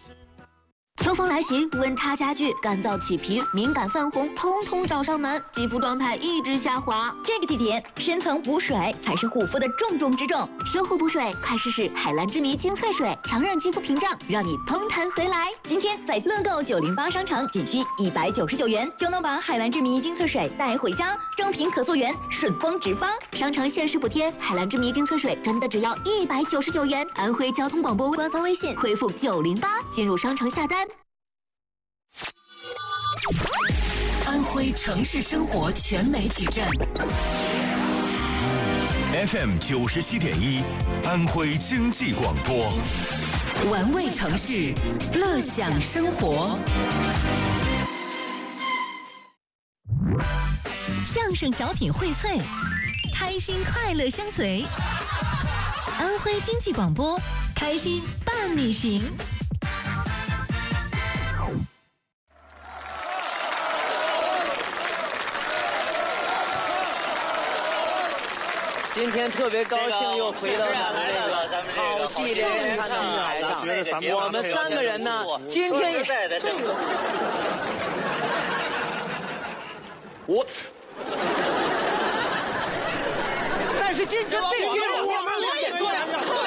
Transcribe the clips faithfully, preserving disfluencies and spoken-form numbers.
秋风来袭，温差加剧，干燥起皮、敏感泛红，通通找上门，肌肤状态一直下滑。 这个季节，深层补水才是护肤的重中之重。 修护补水，快试试海蓝之谜精粹水，强韧肌肤屏障，让你嘭弹回来。 今天在乐购九零八商城，仅需一百九十九元就能把海蓝之谜精粹水带回家，正品可溯源，顺丰直发。 商城限时补贴，海蓝之谜精粹水真的只要一百九十九元。安徽交通广播官方微信回复九零八进入商城下单。 安徽城市生活全媒体站 F M 九十七点一，安徽经济广播， 玩味城市，乐享生活。相声小品荟萃，开心快乐相随。安徽经济广播，开心伴你行。 今天特别高兴，又回到咱们这个好戏连连看的舞台上。我们三个人呢，今天也在这个。我。但是今天这个我们我也多呀，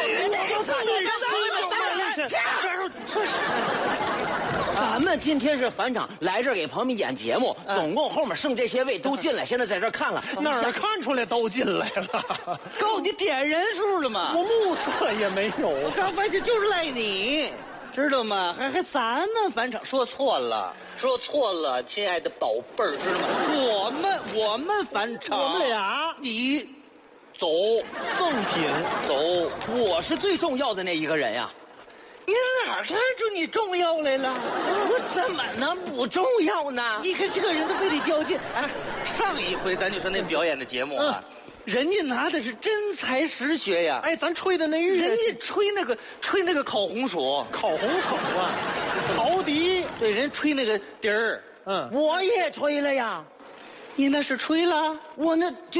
咱们今天是返场，来这儿给朋友们演节目，总共后面剩这些位都进来，现在在这儿看了。 哪儿看出来都进来了？ 够你点人数了吗？ 我目测也没有。 我刚发现就是赖你，知道吗？还还咱们返场，说错了，说错了，亲爱的宝贝儿，知道吗？我们我们返场， 我们俩， 你走， 赠品走，我是最重要的那一个人呀。你哪看出你重要来了？我怎么能不重要呢？你看这个人都非得较劲。哎，上一回咱就说那表演的节目啊，嗯、人家拿的是真才实学呀。 哎，咱吹的那乐， 人家吹那个吹那个烤红薯， 烤红薯啊，陶笛， 对，人吹那个笛儿， 嗯， 我也吹了呀。你那是吹了，我那就。